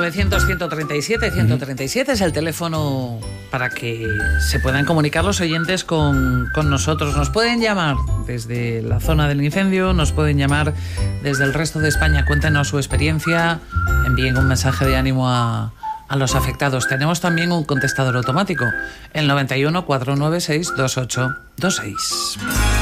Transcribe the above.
900-137-137 es el teléfono para que se puedan comunicar los oyentes con nosotros. Nos pueden llamar desde la zona del incendio, nos pueden llamar desde el resto de España. Cuéntenos su experiencia, envíen un mensaje de ánimo a los afectados. Tenemos también un contestador automático, el 91 496 2826.